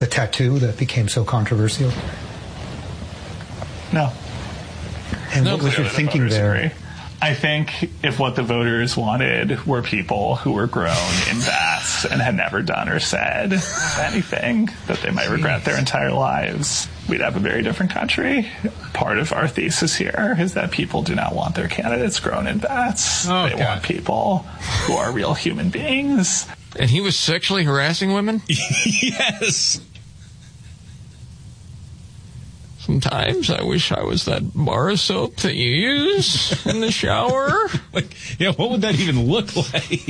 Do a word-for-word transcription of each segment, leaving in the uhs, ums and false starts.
tattoo that became so controversial? No. And no, what was your the thinking there? Agree. I think if what the voters wanted were people who were grown in vats and had never done or said anything that they might Jeez. regret their entire lives, we'd have a very different country. Part of our thesis here is that people do not want their candidates grown in vats. Oh, they God. want people who are real human beings. And he was sexually harassing women? Yes. Sometimes I wish I was that bar of soap that you use in the shower. Like, yeah, what would that even look like?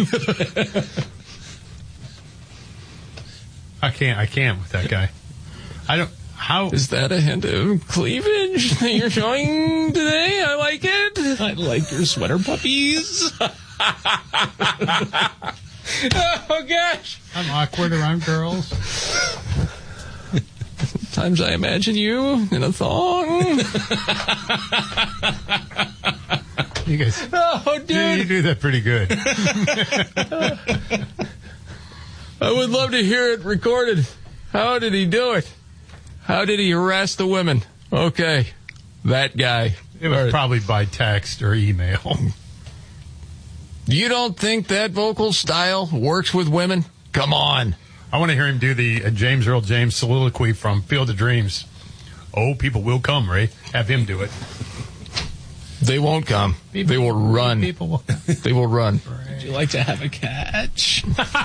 I can't. I can't with that guy. I don't. How is that a hint of cleavage that you're showing today? I like it. I like your sweater puppies. Oh gosh, I'm awkward around girls. Sometimes I imagine you in a thong. You guys, oh, dude, you, you do that pretty good. I would love to hear it recorded. How did he do it? How did he harass the women? Okay, that guy. It was right. Probably by text or email. You don't think that vocal style works with women? Come on. I want to hear him do the uh, James Earl James soliloquy from Field of Dreams. Oh, people will come, Ray. Have him do it. They won't come. People, they will run. People will. They will run. Ray. Would you like to have a catch?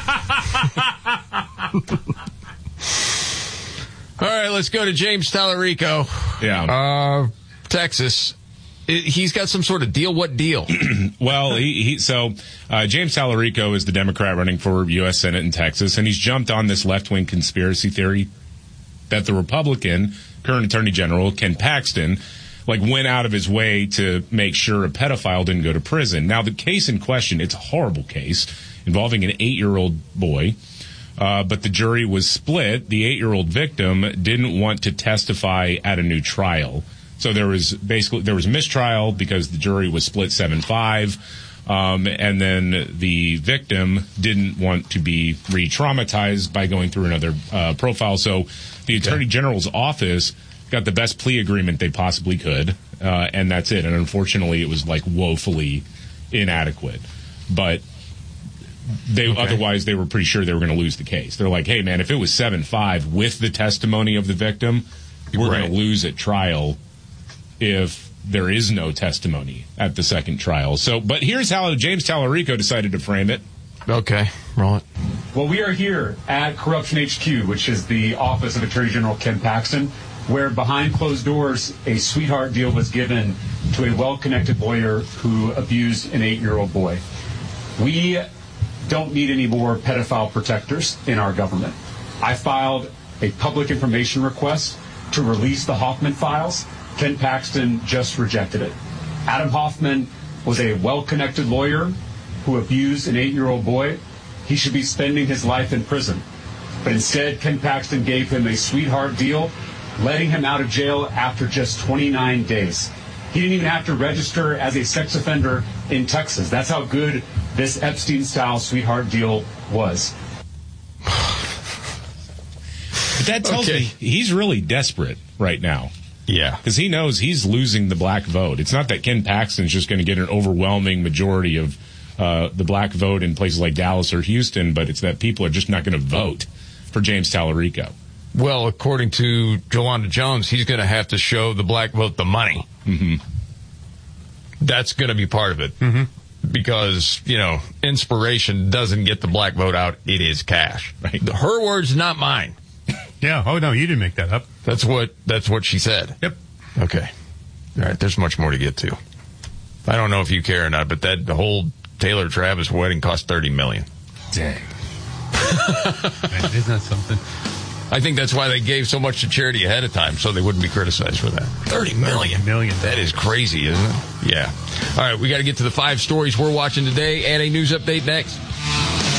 All right, let's go to James Tallarico. Yeah. Uh, Texas. He's got some sort of deal. What deal? Well, he, he so uh, James Tallarico is the Democrat running for U S Senate in Texas, and he's jumped on this left-wing conspiracy theory that the Republican current Attorney General Ken Paxton like went out of his way to make sure a pedophile didn't go to prison. Now, the case in question, it's a horrible case involving an eight-year-old boy. Uh, but the jury was split. The eight-year-old victim didn't want to testify at a new trial. So there was basically, there was mistrial because the jury was split seven five. Um, and then the victim didn't want to be re-traumatized by going through another uh, profile. So the Attorney yeah. General's office got the best plea agreement they possibly could. Uh, and that's it. And unfortunately, it was like woefully inadequate. But They okay. otherwise they were pretty sure they were going to lose the case. They're like, hey man, if it was seven five with the testimony of the victim, we're right. going to lose at trial if there is no testimony at the second trial. So, but here's how James Tallarico decided to frame it. Okay, roll it. Well, we are here at Corruption H Q, which is the office of Attorney General Ken Paxton, where behind closed doors a sweetheart deal was given to a well-connected lawyer who abused an eight-year-old boy. We don't need any more pedophile protectors in our government. I filed a public information request to release the Hoffman files. Ken Paxton just rejected it. Adam Hoffman was a well-connected lawyer who abused an eight-year-old boy. He should be spending his life in prison. But instead, Ken Paxton gave him a sweetheart deal, letting him out of jail after just twenty-nine days. He didn't even have to register as a sex offender in Texas. That's how good this Epstein-style sweetheart deal was. But that tells okay. me he's really desperate right now. Yeah. Because he knows he's losing the black vote. It's not that Ken Paxton's just going to get an overwhelming majority of uh, the black vote in places like Dallas or Houston, but it's that people are just not going to vote for James Tallarico. Well, according to Jolanda Jones, he's going to have to show the black vote the money. Mm-hmm. That's going to be part of it. Mm-hmm. Because, you know, inspiration doesn't get the black vote out. It is cash. Right. Her words, not mine. Yeah. Oh, no, you didn't make that up. That's what that's what she said. Yep. Okay. All right. There's much more to get to. I don't know if you care or not, but that the whole Taylor Travis wedding cost thirty million dollars. Dang. Man, isn't that something? I think that's why they gave so much to charity ahead of time, so they wouldn't be criticized for that. thirty million thirty million. That is crazy, isn't it? Yeah. All right, we got to get to the five stories we're watching today and a news update next.